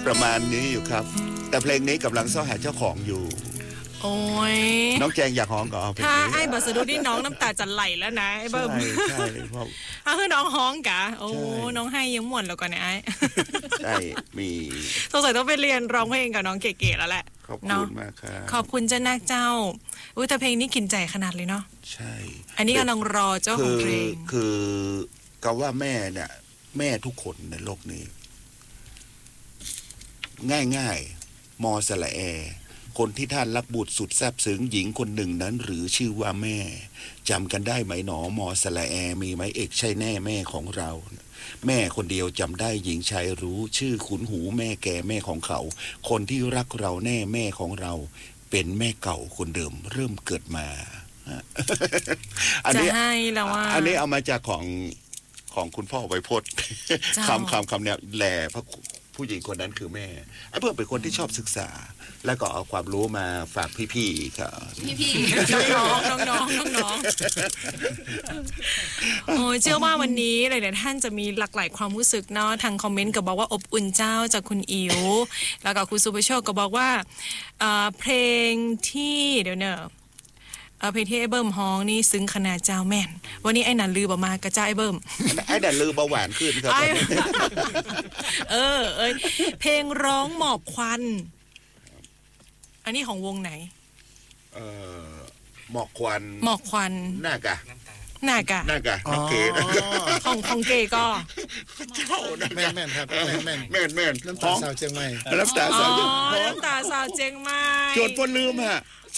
ประมาณนี้อยู่ครับแต่เพลงนี้กำลังเสาะหาเจ้าของอยู่โอ้ยน้องแจงอยากฮ้องก็เอาเพลงนี้ถ้าไอ้บอสะดุดนี่น้องน้ำตาจะไหลแล้วนะไอ้เบิ้มใช่เพราะคือน้องฮ้องกะโอ้น้องให้ยังม่วนแล้วก่อนเนี่ยไอ้ใช่มีสงสัยต้องไปเรียนร้องเพลงกับน้องเก๋ๆแล้วแหละขอบคุณมากครับขอบคุณเจ้านาคเจ้าอุ้ยแต่เพลงนี้กินใจขนาดเลยเนาะใช่อันนี้กำลังรอเจ้าของเพลงคือก็ว่าแม่เนี่ยแม่ทุกคนในโลกนี้ง่ายๆมอสละแอคนที่ท่านรักบุตรสุดแซ่บซึ้งหญิงคนหนึ่งนั้นหรือชื่อว่าแม่จำกันได้ไหมหนอมอสละแอมีไหมเอกใช่แน่แม่ของเราแม่คนเดียวจำได้หญิงชายรู้ชื่อขุนหูแม่แก่แม่ของเขาคนที่รักเราแน่แม่ของเราเป็นแม่เก่าคนเดิมเริ่มเกิดมาอันนี้จะให้แล้วว่าอันนี้เอามาจากของคุณพ่อไวยพจน์คำเนี้ยแหล่พระผู้หญิงคนนั้นคือแม่ไอ้เพื่อนเป็นคนที่ชอบศึกษาแล้วก็เอาความรู้มาฝากพี่ๆค่ะพี่น้องโอ้เชื่อว่าวันนี้หลายๆท่านจะมีหลากหลายความรู้สึกเนาะทางคอมเมนต์ก็บอกว่าอบอุ่นเจ้าจากคุณอิ๋วแล้วก็คุณสุภโชคก็บอกว่าเพลงที่เดี๋ยวเนอะเพลงที่ไอ้เบิ้มฮ้องนี่ซึ้งขนาดเจ้าแม่นวันนี้ไอ้นันลือบอกมากระจายไอ้เบิ้มไอ้นันลือเบาหวานขึ้นครับเพลงร้องหมอบควันอันนี้ของวงไหนหมอกควันหน้ากะโอเคของเกก็เจ้าแม่นครับแม่นน้ำตาสาวเจียงใหม่น้ำตาสาวเจียงใหม่โจทย์ปนลืมฮะ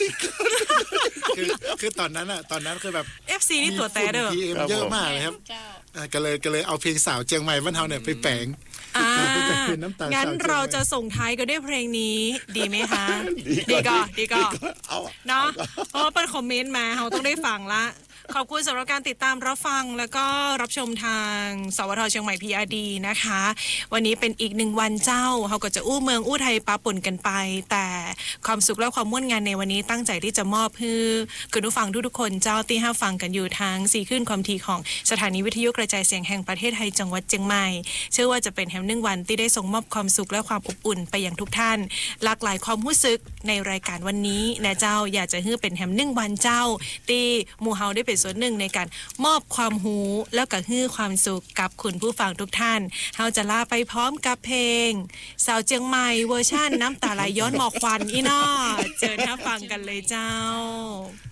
คือตอนนั้นคือแบบ FC นี่ตัวแต่เด้อ PM เยอะมากเลยครับก็เลยเอาเพลงสาวเจียงใหม่บ้านเฮาเนี่ยไปแปลงงั้นเราจะส่งท้ายกันด้วยเพลงนี้ดีไหมคะดีก็เนาะเพราะเป็นคอมเมนต์มาเราต้องได้ฟังละขอบคุณสำหรับการติดตามรับฟังแล้วก็รับชมทางสวทเชียงใหม่ PRD นะคะวันนี้เป็นอีกหนึ่งวันเจ้าเราก็จะอู้เมืองอู้ไทยปะปนกันไปแต่ความสุขและความม่วนงานในวันนี้ตั้งใจที่จะมอบให้คุณผู้ฟังทุกๆคนเจ้าที่ห้าฟังกันอยู่ทาง4คลื่นความถี่ของสถานีวิทยุกระจายเสียงแห่งประเทศไทยจังหวัดเชียงใหม่เชื่อว่าจะเป็นแห่งหนึ่งวันที่ได้ส่งมอบความสุขและความอบอุ่นไปยังทุกท่านหลากหลายความรู้สึกในรายการวันนี้นะเจ้าอยากจะให้เป็นแห่งหนึ่งวันเจ้าตีหมู่เฮาได้เป็นส่วนหนึ่งในการมอบความหูแล้วก็ให้ความสุขกับคุณผู้ฟังทุกท่านเฮาจะลาไปพร้อมกับเพลงสาวเจียงใหม่เวอร์ชั่นน้ำตาไหลย้อนหมอกควันอีน้อเจอหน้าฟังกันเลยเจ้า